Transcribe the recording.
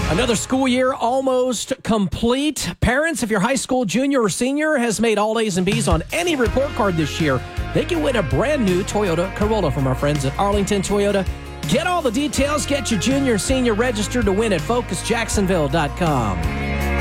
Another school year almost complete. Parents, if your high school junior or senior has made all A's and B's on any report card this year, they can win a brand new Toyota Corolla from our friends at Arlington Toyota. Get all the details. Get your junior and senior registered to win at FocusJacksonville.com.